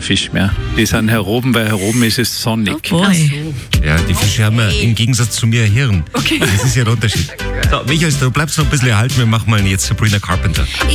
Fisch mehr. Die sind hier oben, weil hier oben ist es sonnig. Oh boy. Ja, die Fische haben ja im Gegensatz zu mir ein Hirn. Okay. Das ist ja der Unterschied. So, Michael, du bleibst noch ein bisschen erhalten. Wir machen mal jetzt Sabrina Carpenter.